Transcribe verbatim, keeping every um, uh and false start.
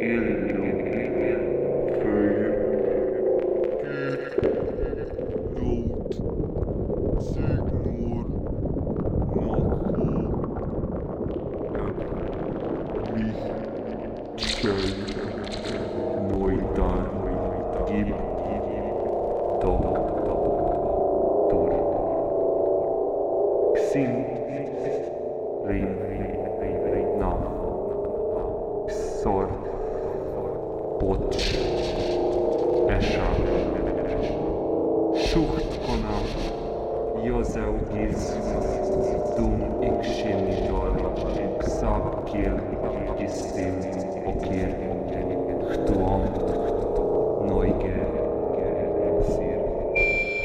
Illu, Föl, Not, Signor, Nacho, Mich, Kej, Neután, Gib, Dog, Tor, Xin, Rin, Na, Xor, Pocs, Esa, Suchtkona, Jozeugiz, Dum Ixinitor, Xabkil, Gisztim, Okir, Chtuam,